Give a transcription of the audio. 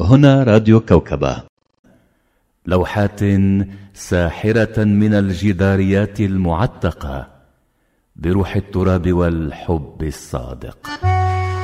هنا راديو كوكبة. لوحات ساحرة من الجداريات المعتقة بروح التراب والحب الصادق.